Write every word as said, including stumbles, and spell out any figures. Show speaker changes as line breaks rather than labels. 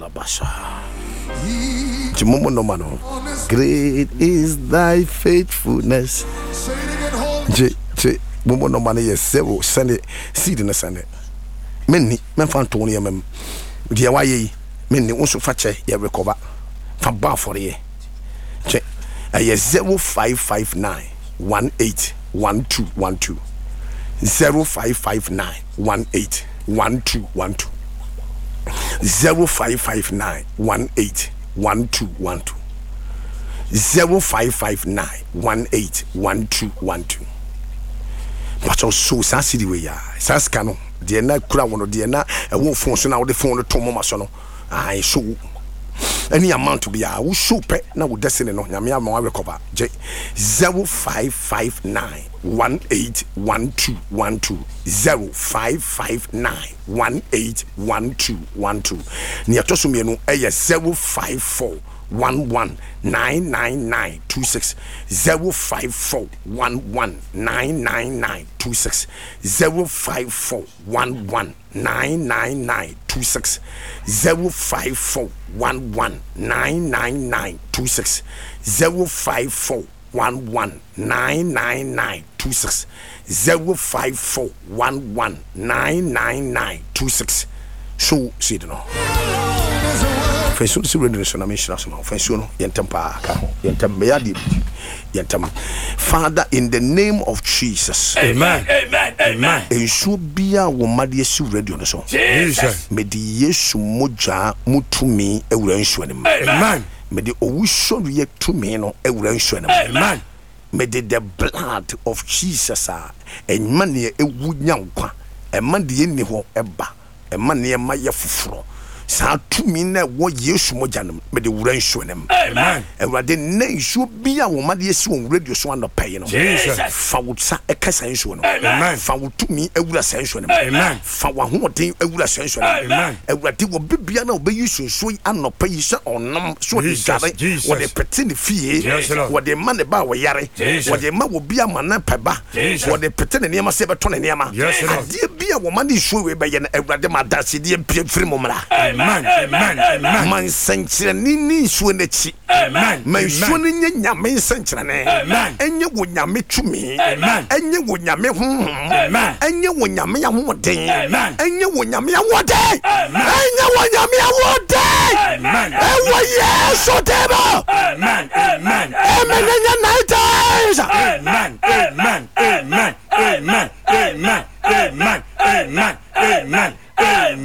Basha. Chimomo no mano. Great is thy faithfulness. J J Momo no mano yes zero send it seed in the send it. Many men found Tony mem. Dear why many also fache ya recover. From bar for ye. J a yes zero five five nine one eight one two one two. Zero five five nine one eight one two one two. Zero five five nine one eight one two one two. Zero five five nine one eight one two one two. But also sassy way ya saskano. The na kura one the na a won't phone so now the phone to mama sono. I show any amount to be a who show pet now with destiny no yamia mo recover. J zero five five nine one eight one two one two. Zero five five nine one eight one two one two. Near Tosumiano a zero five four one one nine nine nine two six. Zero five four one one nine nine nine two six. Zero five four one one nine nine nine two six. Zero five four one one nine nine nine two six. Zero five four one one nine nine nine two six. Zero five four one one nine nine nine two six. So see it no. Fensu si radio so na me shira so ma fensu no yentem pa ka yentem me ya di yentem. Father, in the name of Jesus,
amen amen amen.
Ensu bia wo made si radio no so Jesus me di Yesu moja mutumi ewura nsu anem amen. Me di owuso ye tumi no ewura nsu anem amen. Me di the blood of Jesus a enma ne ewu nyankwa enma de ni ho eba enma ne ma ye foforo sa tumi na wo Yesu mojanum me de wura nsu nem amen. Ewrade na nsu bia wo made esi wo radio so an pay no Jesus fa wo sa ekasa nsu no amen. Fa wo tumi ewura sa nsu nem amen. Fa wo hoden ewura sa nsu nem amen. Ewrade wo bibia na wo be yisu so an pay yi sha onam so de gare wo de pete ne fie wo de ma ne ba wo yare wo de ma wo bia ma na peba wo de pete ne niam se beto ne niam ade bia wo made so we be ye na ewrade ma da se de pie firi momra amen amen amen. Man senchire ni ni so na chi amen. Man so ni nyame senchire ne amen. Enye wo nyame tumi amen. Enye wo nyame honhom amen. Enye wo nyame ahoden amen. Enye wo nyame ahoden amen. Enye wo nyame ahoden amen. Ewo Yesu debo amen amen. Amen enye